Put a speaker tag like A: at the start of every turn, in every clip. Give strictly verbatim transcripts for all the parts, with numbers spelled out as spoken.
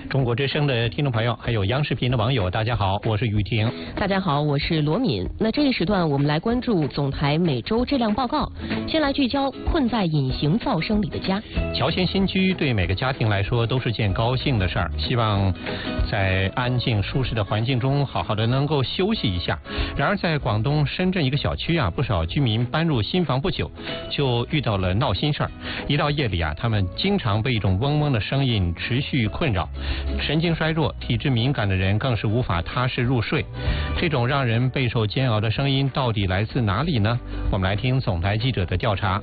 A: 中国之声的听众朋友，还有央视频的网友，大家好，我是雨婷。
B: 大家好，我是罗敏。那这一时段我们来关注总台每周质量报告，先来聚焦困在隐形噪声里的家。
A: 乔迁新居对每个家庭来说都是件高兴的事儿，希望在安静舒适的环境中好好的能够休息一下。然而在广东深圳一个小区啊，不少居民搬入新房不久就遇到了闹心事儿。一到夜里啊，他们经常被一种嗡嗡的声音持续困扰，神经衰弱、体质敏感的人更是无法踏实入睡。这种让人备受煎熬的声音到底来自哪里呢？我们来听总台记者的调查。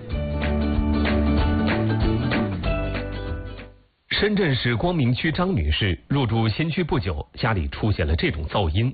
C: 深圳市光明区张女士入住新居不久，家里出现了这种噪音，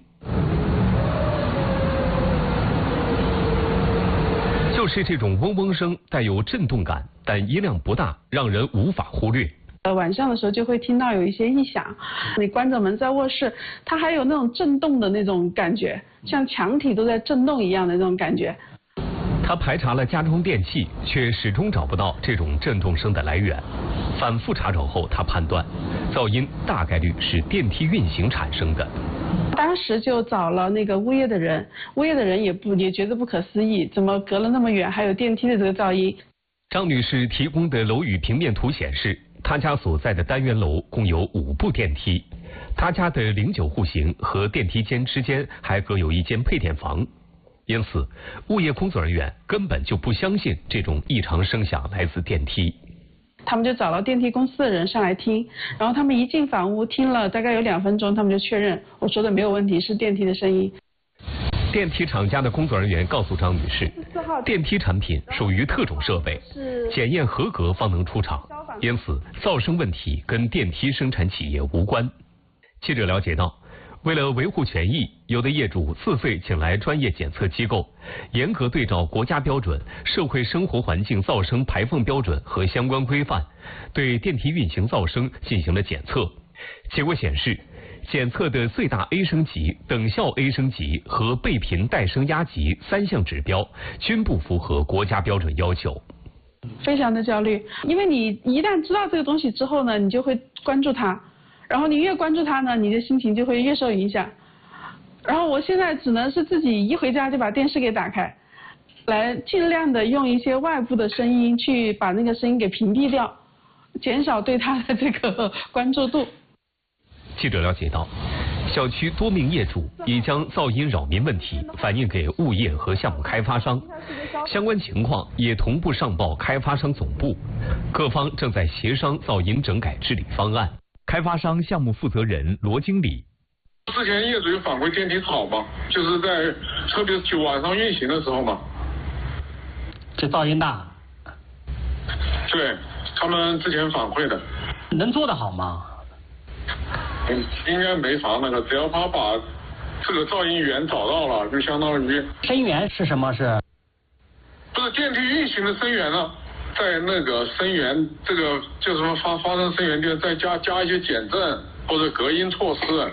C: 就是这种嗡嗡声，带有震动感，但音量不大，让人无法忽略。
D: 呃，晚上的时候就会听到有一些异响，你关着门在卧室，它还有那种震动的那种感觉，像墙体都在震动一样的那种感觉。
C: 他排查了家中电器，却始终找不到这种震动声的来源。反复查找后，他判断噪音大概率是电梯运行产生的。
D: 当时就找了那个物业的人，物业的人也不也觉得不可思议，怎么隔了那么远还有电梯的这个噪音？
C: 张女士提供的楼宇平面图显示，她家所在的单元楼共有五部电梯，她家的零九户型和电梯间之间还隔有一间配电房，因此物业工作人员根本就不相信这种异常声响来自电梯。
D: 他们就找了电梯公司的人上来听，然后他们一进房屋听了大概有两分钟，他们就确认我说的没有问题，是电梯的声音。
C: 电梯厂家的工作人员告诉张女士，电梯产品属于特种设备，检验合格方能出厂，因此噪声问题跟电梯生产企业无关。记者了解到，为了维护权益，有的业主自费请来专业检测机构，严格对照国家标准、社会生活环境噪声排放标准和相关规范，对电梯运行噪声进行了检测。结果显示，检测的最大 A 声级、等效 A 声级和倍频带声压级三项指标均不符合国家标准要求。
D: 非常的焦虑，因为你一旦知道这个东西之后呢，你就会关注它，然后你越关注它呢，你的心情就会越受影响。然后我现在只能是自己一回家就把电视给打开，来尽量的用一些外部的声音去把那个声音给屏蔽掉，减少对它的这个关注度。
C: 记者了解到，小区多名业主已将噪音扰民问题反映给物业和项目开发商，相关情况也同步上报开发商总部，各方正在协商噪音整改治理方案。开发商项目负责人罗经理：
E: 之前业主有反馈电梯吵嘛，就是在特别是晚上运行的时候嘛，
F: 这噪音大。
E: 对，他们之前反馈的。
F: 能做得好吗？
E: 嗯，应该没啥那个，只要他把这个噪音源找到了，就相当于。
F: 声源是什么？是？
E: 不是电梯运行的声源啊，在那个声源这个就是说发发生声源地方再加加一些减震或者隔音措施。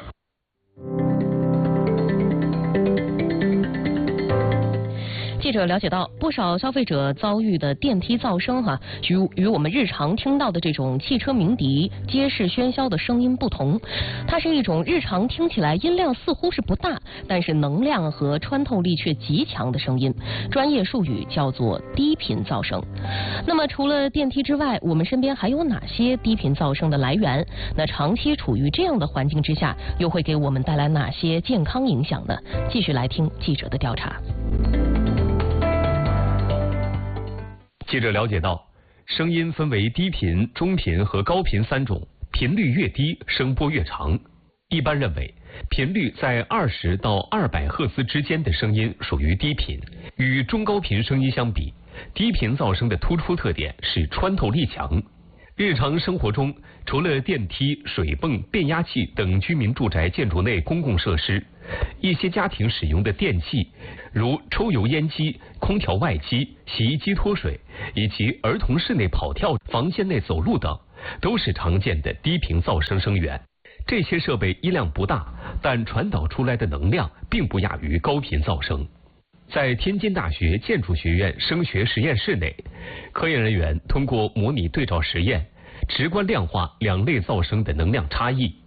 B: 记者了解到，不少消费者遭遇的电梯噪声哈、啊，与与我们日常听到的这种汽车鸣笛、街市喧嚣的声音不同，它是一种日常听起来音量似乎是不大，但是能量和穿透力却极强的声音，专业术语叫做低频噪声。那么除了电梯之外，我们身边还有哪些低频噪声的来源？那长期处于这样的环境之下，又会给我们带来哪些健康影响呢？继续来听记者的调查。
C: 记者了解到，声音分为低频、中频和高频三种，频率越低，声波越长。一般认为，频率在二十到二百赫兹之间的声音属于低频。与中高频声音相比，低频噪声的突出特点是穿透力强。日常生活中，除了电梯、水泵、变压器等居民住宅建筑内公共设施，一些家庭使用的电器，如抽油烟机、空调外机、洗衣机脱水，以及儿童室内跑跳、房间内走路等，都是常见的低频噪声声源。这些设备音量不大，但传导出来的能量并不亚于高频噪声。在天津大学建筑学院声学实验室内，科研人员通过模拟对照实验，直观量化两类噪声的能量差异。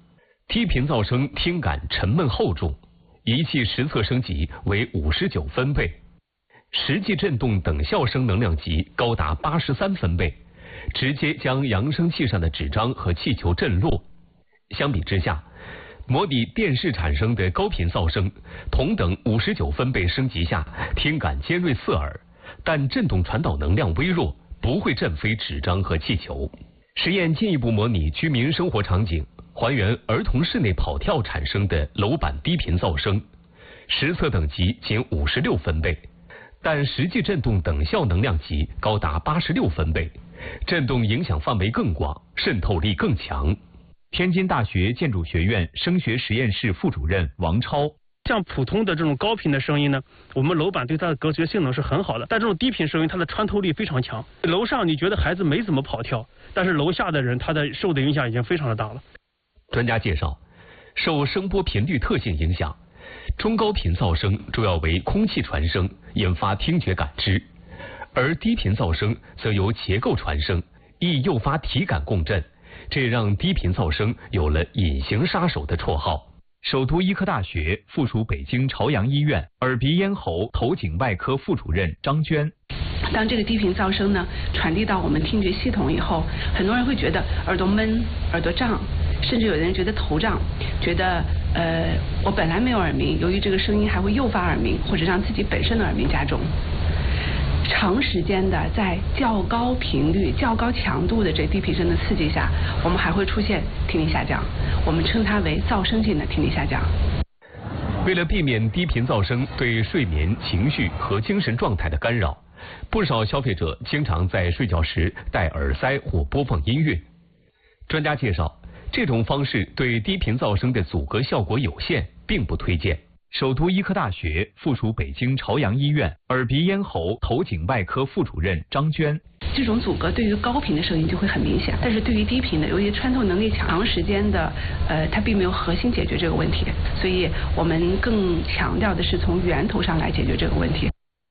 C: 低频噪声听感沉闷厚重，仪器实测升级为五十九分贝，实际振动等效声能量级高达八十三分贝，直接将扬声器上的纸张和气球震落。相比之下，模拟电视产生的高频噪声，同等五十九分贝升级下，听感尖锐刺耳，但振动传导能量微弱，不会震飞纸张和气球。实验进一步模拟居民生活场景，还原儿童室内跑跳产生的楼板低频噪声，实测等级仅五十六分贝，但实际振动等效能量级高达八十六分贝，振动影响范围更广，渗透力更强。
G: 天津大学建筑学院声学实验室副主任王超，
H: 像普通的这种高频的声音呢，我们楼板对它的隔绝性能是很好的，但这种低频声音它的穿透力非常强。楼上你觉得孩子没怎么跑跳，但是楼下的人他的受的影响已经非常的大了。
C: 专家介绍，受声波频率特性影响，中高频噪声主要为空气传声，引发听觉感知，而低频噪声则由结构传声，易诱发体感共振，这让低频噪声有了隐形杀手的绰号。
G: 首都医科大学附属北京朝阳医院耳鼻咽喉头颈外科副主任张娟，
I: 当这个低频噪声呢传递到我们听觉系统以后，很多人会觉得耳朵闷、耳朵胀，甚至有的人觉得头胀，觉得呃我本来没有耳鸣，由于这个声音还会诱发耳鸣，或者让自己本身的耳鸣加重。长时间的在较高频率、较高强度的这低频声的刺激下，我们还会出现听力下降，我们称它为噪声性的听力下降。
C: 为了避免低频噪声对睡眠、情绪和精神状态的干扰，不少消费者经常在睡觉时戴耳塞或播放音乐。专家介绍，这种方式对低频噪声的阻隔效果有限，并不推荐。
G: 首都医科大学附属北京朝阳医院耳鼻咽喉头颈外科副主任张娟，
I: 这种阻隔对于高频的声音就会很明显，但是对于低频的，由于穿透能力强，长时间的呃它并没有核心解决这个问题，所以我们更强调的是从源头上来解决这个问题。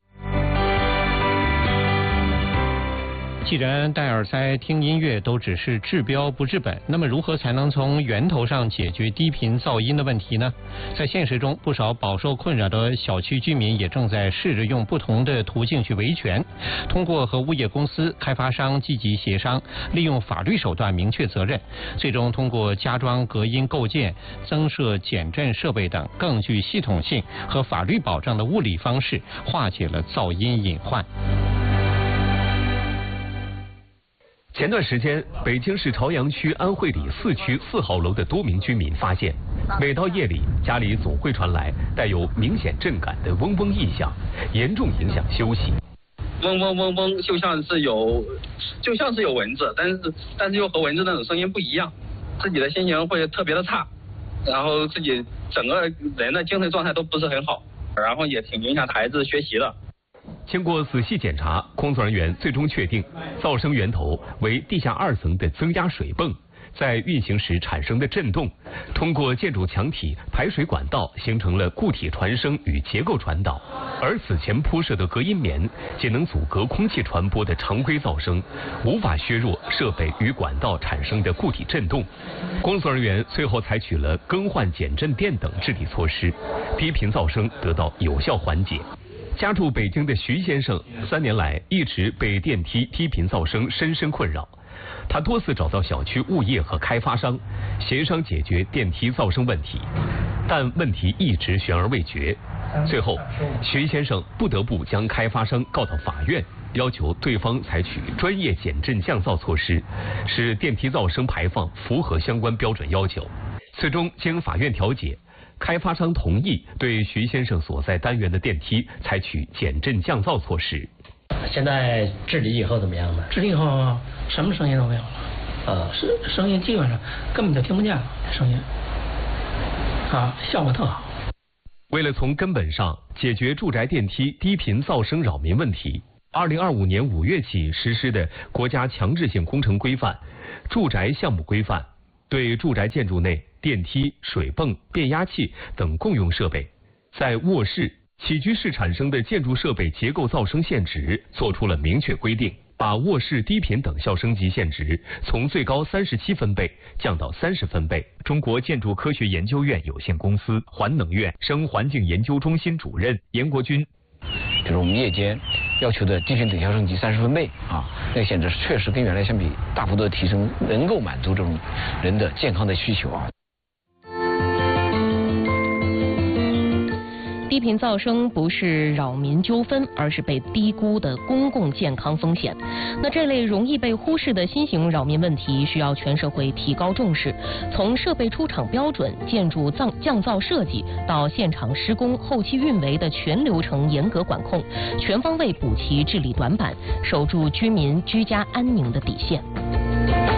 A: 既然戴耳塞听音乐都只是治标不治本，那么如何才能从源头上解决低频噪音的问题呢？在现实中，不少饱受困扰的小区居民也正在试着用不同的途径去维权，通过和物业公司、开发商积极协商，利用法律手段明确责任，最终通过加装隔音构件、增设减震设备等更具系统性和法律保障的物理方式，化解了噪音隐患。
C: 前段时间，北京市朝阳区安慧里四区四号楼的多名居民发现，每到夜里，家里总会传来带有明显震感的嗡嗡异响，严重影响休息。
J: 嗡嗡嗡嗡，就像是有，就像是有蚊子，但是但是又和蚊子那种声音不一样，自己的心情会特别的差，然后自己整个人的精神状态都不是很好，然后也挺影响孩子学习的。
C: 经过仔细检查，工作人员最终确定噪声源头为地下二层的增压水泵在运行时产生的震动，通过建筑墙体、排水管道形成了固体传声与结构传导，而此前铺设的隔音棉仅能阻隔空气传播的常规噪声，无法削弱设备与管道产生的固体震动。工作人员最后采取了更换减震垫等治理措施，低频噪声得到有效缓解。家住北京的徐先生，三年来一直被电梯低频噪声深深困扰。他多次找到小区物业和开发商协商解决电梯噪声问题，但问题一直悬而未决。最后，徐先生不得不将开发商告到法院，要求对方采取专业减震降噪措施，使电梯噪声排放符合相关标准要求。最终经法院调解，开发商同意对徐先生所在单元的电梯采取减震降噪措施。
K: 现在治理以后怎么样呢？
L: 治理以后什么声音都没有了，
K: 啊，
L: 是声音基本上根本就听不见了，声音啊，效果特好。
C: 为了从根本上解决住宅电梯低频噪声扰民问题，二零二五年五月起实施的国家强制性工程规范、住宅项目规范，对住宅建筑内电梯、水泵、变压器等共用设备，在卧室、起居室产生的建筑设备结构噪声限值作出了明确规定。 把卧室低频等效升级限值从最高三十七分贝降到三十分贝。中国建筑科学研究院有限公司环能院生环境研究中心主任严国军。
M: 就是我们夜间要求的低频等效升级三十分贝啊，那个限制确实跟原来相比大幅度的提升，能够满足这种人的健康的需求啊。
B: 低频噪声不是扰民纠纷，而是被低估的公共健康风险。那这类容易被忽视的新型扰民问题，需要全社会提高重视。从设备出厂标准、建筑降降噪设计到现场施工、后期运维的全流程严格管控，全方位补齐治理短板，守住居民居家安宁的底线。